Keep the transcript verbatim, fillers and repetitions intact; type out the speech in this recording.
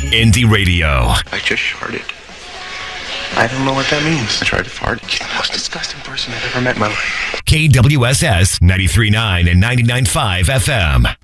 Indie Radio. I just farted. I don't know what that means. I tried to fart. It's the most disgusting person I've ever met in my life. K W S S ninety-three point nine and ninety-nine point five F M.